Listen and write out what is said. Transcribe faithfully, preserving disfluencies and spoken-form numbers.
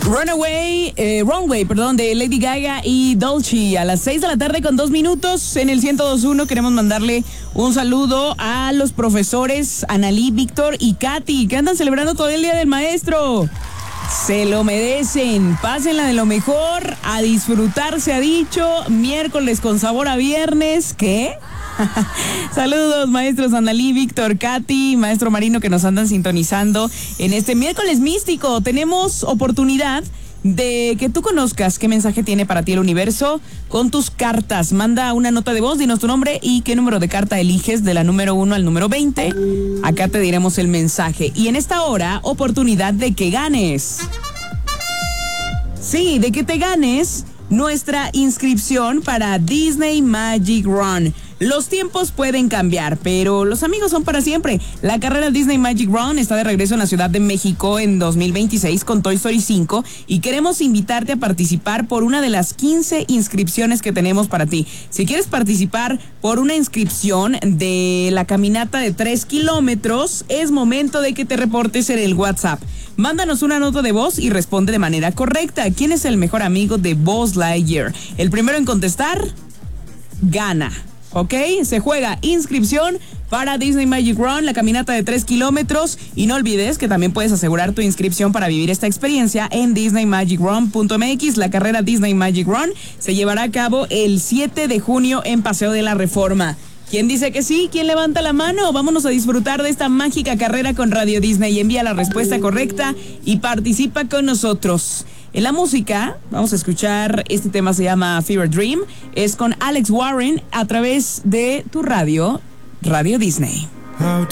Runaway, eh, Runway, perdón, de Lady Gaga y Dolce. A las seis de la tarde con dos minutos en el ciento dos punto uno queremos mandarle un saludo a los profesores Analí, Víctor y Katy, que andan celebrando todo el Día del Maestro. Se lo merecen, pásenla de lo mejor, a disfrutar se ha dicho, miércoles con sabor a viernes, ¿qué? Saludos, maestros Analí, Víctor, Katy, maestro Marino, que nos andan sintonizando en este miércoles místico. Tenemos oportunidad de que tú conozcas qué mensaje tiene para ti el universo con tus cartas. Manda una nota de voz, dinos tu nombre y qué número de carta eliges de la número uno al número veinte. Acá te diremos el mensaje. Y en esta hora, oportunidad de que ganes. Sí, de que te ganes nuestra inscripción para Disney Magic Run. Los tiempos pueden cambiar, pero los amigos son para siempre. La carrera Disney Magic Run está de regreso en la Ciudad de México en dos mil veintiséis con Toy Story cinco y queremos invitarte a participar por una de las quince inscripciones que tenemos para ti. Si quieres participar por una inscripción de la caminata de tres kilómetros, es momento de que te reportes en el WhatsApp. Mándanos una nota de voz y responde de manera correcta. ¿Quién es el mejor amigo de Buzz Lightyear? El primero en contestar, gana. ¿Ok? Se juega inscripción para Disney Magic Run, la caminata de tres kilómetros. Y no olvides que también puedes asegurar tu inscripción para vivir esta experiencia en disney magic run punto m x. La carrera Disney Magic Run se llevará a cabo el siete de junio en Paseo de la Reforma. ¿Quién dice que sí? ¿Quién levanta la mano? Vámonos a disfrutar de esta mágica carrera con Radio Disney. Envía la respuesta correcta y participa con nosotros. En la música, vamos a escuchar, este tema se llama Fever Dream, es con Alex Warren a través de tu radio, Radio Disney.